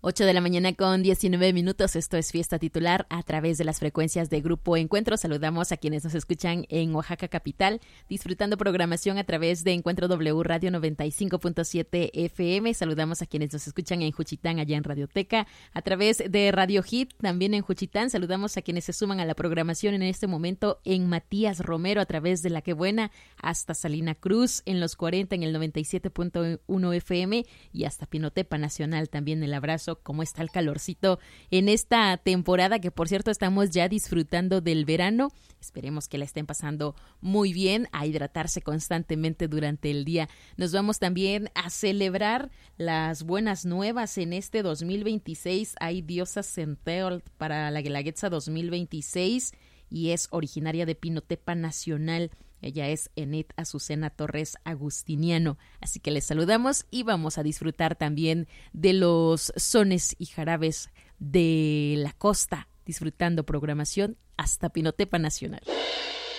8 de la mañana con 19 minutos. Esto es Fiesta Titular a través de las frecuencias de Grupo Encuentro. Saludamos a quienes nos escuchan en Oaxaca capital, disfrutando programación a través de Encuentro W Radio 95.7 FM. Saludamos a quienes nos escuchan en Juchitán, allá en Radioteca, a través de Radio Hit, también en Juchitán. Saludamos a quienes se suman a la programación en este momento en Matías Romero, a través de La Que Buena, hasta Salina Cruz, en los 40, en el 97.1 FM, y hasta Pinotepa Nacional. También el abrazo. ¿Cómo está el calorcito en esta temporada? Que por cierto estamos ya disfrutando del verano. Esperemos que la estén pasando muy bien, a hidratarse constantemente durante el día. Nos vamos también a celebrar las buenas nuevas en este 2026. Hay Diosa Centeol para la Guelaguetza 2026 y es originaria de Pinotepa Nacional. Ella es Enet Azucena Torres Agustiniano. Así que les saludamos y vamos a disfrutar también de los sones y jarabes de la costa, disfrutando programación hasta Pinotepa Nacional.